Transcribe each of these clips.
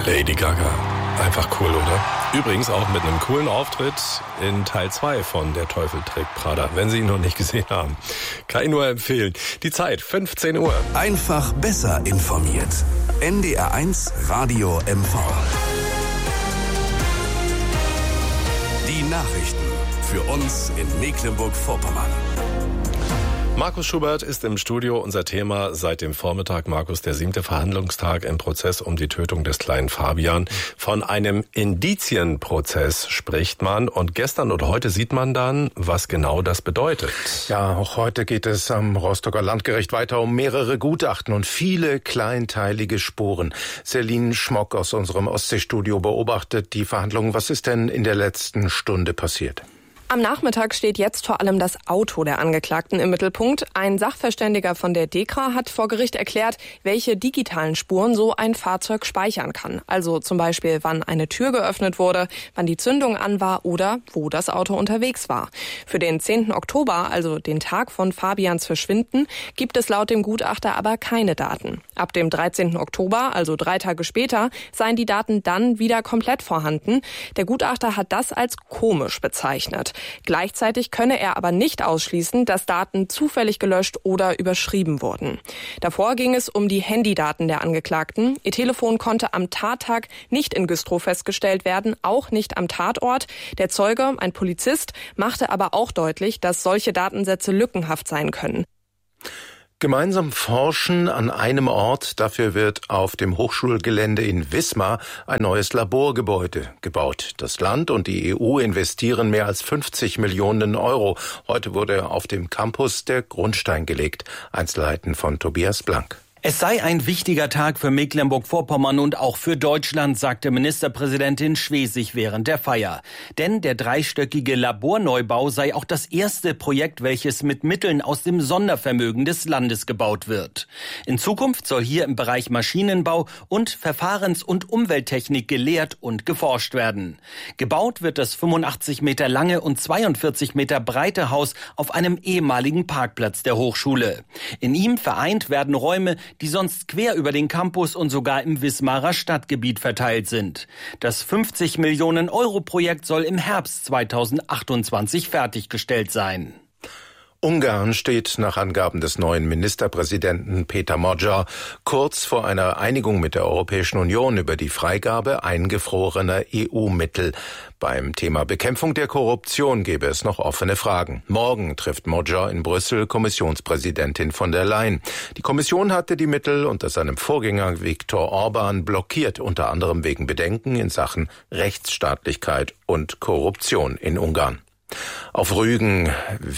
Lady Gaga. Einfach cool, oder? Übrigens auch mit einem coolen Auftritt in Teil 2 von Der Teufel trägt Prada, wenn Sie ihn noch nicht gesehen haben. Kann ich nur empfehlen. Die Zeit, 15 Uhr. Einfach besser informiert. NDR1 Radio MV. Die Nachrichten für uns in Mecklenburg-Vorpommern. Markus Schubert ist im Studio. Unser Thema seit dem Vormittag, Markus, der 7. Verhandlungstag im Prozess um die Tötung des kleinen Fabian. Von einem Indizienprozess spricht man. Und gestern oder heute sieht man dann, was genau das bedeutet. Ja, auch heute geht es am Rostocker Landgericht weiter um mehrere Gutachten und viele kleinteilige Spuren. Celine Schmock aus unserem Ostseestudio beobachtet die Verhandlungen. Was ist denn in der letzten Stunde passiert? Am Nachmittag steht jetzt vor allem das Auto der Angeklagten im Mittelpunkt. Ein Sachverständiger von der DEKRA hat vor Gericht erklärt, welche digitalen Spuren so ein Fahrzeug speichern kann. Also zum Beispiel, wann eine Tür geöffnet wurde, wann die Zündung an war oder wo das Auto unterwegs war. Für den 10. Oktober, also den Tag von Fabians Verschwinden, gibt es laut dem Gutachter aber keine Daten. Ab dem 13. Oktober, also 3 Tage später, seien die Daten dann wieder komplett vorhanden. Der Gutachter hat das als komisch bezeichnet. Gleichzeitig könne er aber nicht ausschließen, dass Daten zufällig gelöscht oder überschrieben wurden. Davor ging es um die Handydaten der Angeklagten. Ihr Telefon konnte am Tattag nicht in Güstrow festgestellt werden, auch nicht am Tatort. Der Zeuge, ein Polizist, machte aber auch deutlich, dass solche Datensätze lückenhaft sein können. Gemeinsam forschen an einem Ort, dafür wird auf dem Hochschulgelände in Wismar ein neues Laborgebäude gebaut. Das Land und die EU investieren mehr als 50 Millionen Euro. Heute wurde auf dem Campus der Grundstein gelegt. Einzelheiten von Tobias Blank. Es sei ein wichtiger Tag für Mecklenburg-Vorpommern und auch für Deutschland, sagte Ministerpräsidentin Schwesig während der Feier. Denn der dreistöckige Laborneubau sei auch das erste Projekt, welches mit Mitteln aus dem Sondervermögen des Landes gebaut wird. In Zukunft soll hier im Bereich Maschinenbau und Verfahrens- und Umwelttechnik gelehrt und geforscht werden. Gebaut wird das 85 Meter lange und 42 Meter breite Haus auf einem ehemaligen Parkplatz der Hochschule. In ihm vereint werden Räume, die sonst quer über den Campus und sogar im Wismarer Stadtgebiet verteilt sind. Das 50 Millionen Euro Projekt soll im Herbst 2028 fertiggestellt sein. Ungarn steht nach Angaben des neuen Ministerpräsidenten Peter Magyar kurz vor einer Einigung mit der Europäischen Union über die Freigabe eingefrorener EU-Mittel. Beim Thema Bekämpfung der Korruption gäbe es noch offene Fragen. Morgen trifft Magyar in Brüssel Kommissionspräsidentin von der Leyen. Die Kommission hatte die Mittel unter seinem Vorgänger Viktor Orban blockiert, unter anderem wegen Bedenken in Sachen Rechtsstaatlichkeit und Korruption in Ungarn. Auf Rügen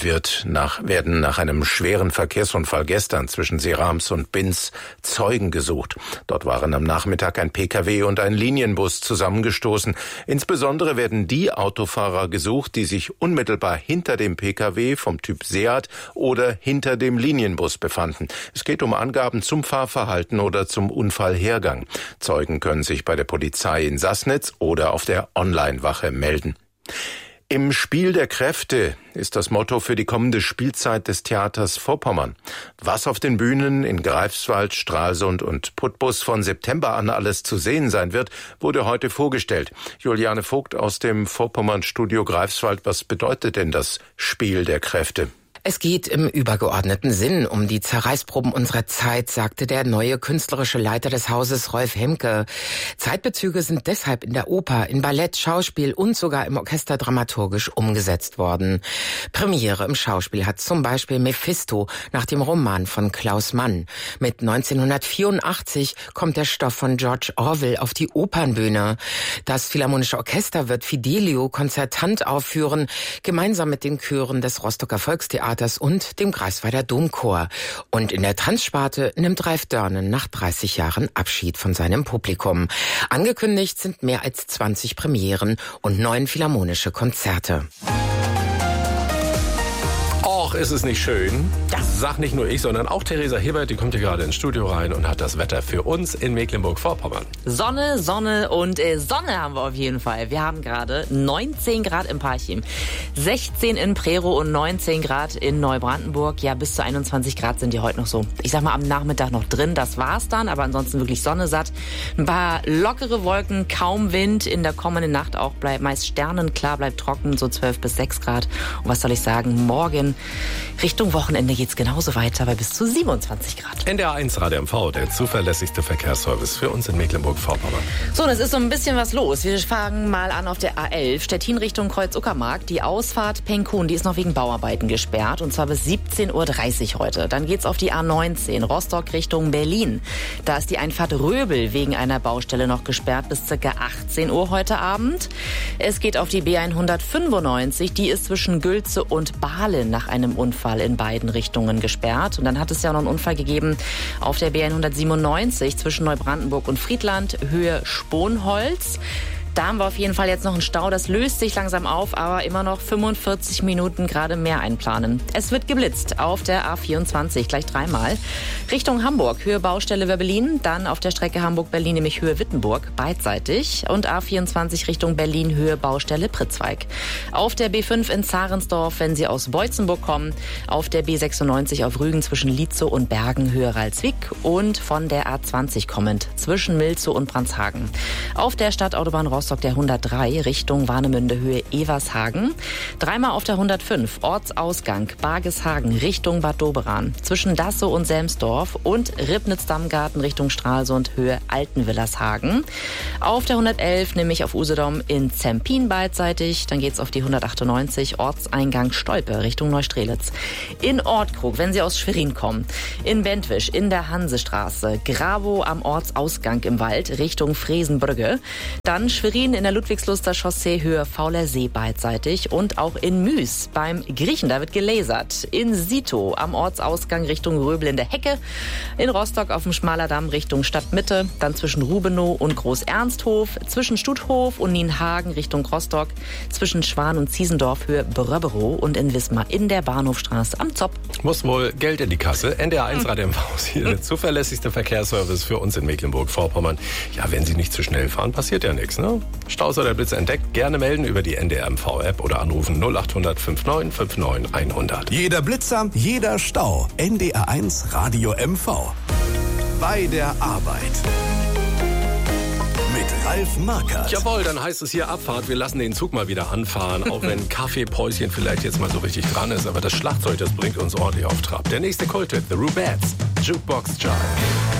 werden nach einem schweren Verkehrsunfall gestern zwischen Serams und Binz Zeugen gesucht. Dort waren am Nachmittag ein Pkw und ein Linienbus zusammengestoßen. Insbesondere werden die Autofahrer gesucht, die sich unmittelbar hinter dem Pkw vom Typ Seat oder hinter dem Linienbus befanden. Es geht um Angaben zum Fahrverhalten oder zum Unfallhergang. Zeugen können sich bei der Polizei in Sassnitz oder auf der Online-Wache melden. Im Spiel der Kräfte ist das Motto für die kommende Spielzeit des Theaters Vorpommern. Was auf den Bühnen in Greifswald, Stralsund und Putbus von September an alles zu sehen sein wird, wurde heute vorgestellt. Juliane Vogt aus dem Vorpommern-Studio Greifswald. Was bedeutet denn das Spiel der Kräfte? Es geht im übergeordneten Sinn um die Zerreißproben unserer Zeit, sagte der neue künstlerische Leiter des Hauses, Rolf Hemke. Zeitbezüge sind deshalb in der Oper, in Ballett, Schauspiel und sogar im Orchester dramaturgisch umgesetzt worden. Premiere im Schauspiel hat zum Beispiel Mephisto nach dem Roman von Klaus Mann. Mit 1984 kommt der Stoff von George Orwell auf die Opernbühne. Das Philharmonische Orchester wird Fidelio konzertant aufführen, gemeinsam mit den Chören des Rostocker Volkstheaters und dem Greifswalder Domchor. Und in der Tanzsparte nimmt Ralf Dörnen nach 30 Jahren Abschied von seinem Publikum. Angekündigt sind mehr als 20 Premieren und 9 philharmonische Konzerte. Och, ist es nicht schön? Ja. Sag nicht nur ich, sondern auch Theresa Hebert, die kommt hier gerade ins Studio rein und hat das Wetter für uns in Mecklenburg-Vorpommern. Sonne, Sonne und Sonne haben wir auf jeden Fall. Wir haben gerade 19 Grad im Parchim, 16 in Prerow und 19 Grad in Neubrandenburg. Ja, bis zu 21 Grad sind die heute noch so. Ich sag mal, am Nachmittag noch drin, das war's dann, aber ansonsten wirklich Sonne satt. Ein paar lockere Wolken, kaum Wind. In der kommenden Nacht auch bleibt meist sternenklar, bleibt trocken, so 12 bis 6 Grad. Und was soll ich sagen, morgen Richtung Wochenende geht's genauso weiter, bei bis zu 27 Grad. NDR 1 Radio MV, der zuverlässigste Verkehrsservice für uns in Mecklenburg-Vorpommern. So, und es ist so ein bisschen was los. Wir fangen mal an auf der A11, Stettin Richtung Kreuz-Uckermark. Die Ausfahrt Penkun, die ist noch wegen Bauarbeiten gesperrt, und zwar bis 17:30 Uhr heute. Dann geht's auf die A19, Rostock Richtung Berlin. Da ist die Einfahrt Röbel wegen einer Baustelle noch gesperrt bis ca. 18 Uhr heute Abend. Es geht auf die B195, die ist zwischen Gülze und Bahlen nach einem Unfall in beiden Richtungen gesperrt. Und dann hat es ja noch einen Unfall gegeben auf der B197 zwischen Neubrandenburg und Friedland, Höhe Sponholz. Da haben wir auf jeden Fall jetzt noch einen Stau. Das löst sich langsam auf, aber immer noch 45 Minuten gerade mehr einplanen. Es wird geblitzt auf der A24, gleich dreimal. Richtung Hamburg, Höhe Baustelle Werbelin. Dann auf der Strecke Hamburg-Berlin, nämlich Höhe Wittenburg, beidseitig. Und A24 Richtung Berlin, Höhe Baustelle Pritzweig. Auf der B5 in Zarensdorf, wenn Sie aus Beutzenburg kommen. Auf der B96 auf Rügen zwischen Lietzow und Bergen, Höhe Ralswick. Und von der A20 kommend zwischen Milzow und Brandshagen. Auf der Stadtautobahn Rostock der 103 Richtung Warnemünde, Höhe Evershagen. Dreimal auf der 105 Ortsausgang Bargeshagen Richtung Bad Doberan. Zwischen Dassow und Selmsdorf und Ribnitz-Dammgarten Richtung Stralsund, Höhe Altenwillershagen. Auf der 111 nämlich auf Usedom in Zempin beidseitig. Dann geht's auf die 198 Ortseingang Stolpe Richtung Neustrelitz. In Ortkrug, wenn Sie aus Schwerin kommen. In Bentwisch in der Hansestraße. Grabow am Ortsausgang im Wald Richtung Fresenbrügge. Dann Schwerin in der Ludwigsluster Chaussee Höhe Fauler See beidseitig. Und auch in Müs beim Griechen, da wird gelasert. In Sito am Ortsausgang Richtung Röbel in der Hecke. In Rostock auf dem Schmalerdamm Richtung Stadtmitte. Dann zwischen Rubenow und Groß-Ernsthof. Zwischen Stuthof und Nienhagen Richtung Rostock. Zwischen Schwan und Ziesendorf Höhe Bröberow. Und in Wismar in der Bahnhofstraße am Zopp. Muss wohl Geld in die Kasse. NDR 1 Radio MV ist hier der zuverlässigste Verkehrsservice für uns in Mecklenburg-Vorpommern. Ja, wenn Sie nicht zu schnell fahren, passiert ja nichts, ne? Staus oder Blitz entdeckt, gerne melden über die NDR MV-App oder anrufen 0800 59 59 100. Jeder Blitzer, jeder Stau. NDR 1 Radio MV. Bei der Arbeit. Mit Ralf Markert. Jawohl, dann heißt es hier Abfahrt. Wir lassen den Zug mal wieder anfahren, auch wenn Kaffeepäuschen vielleicht jetzt mal so richtig dran ist. Aber das Schlagzeug, das bringt uns ordentlich auf Trab. Der nächste Kulttipp, The Rubettes, Jukebox Child.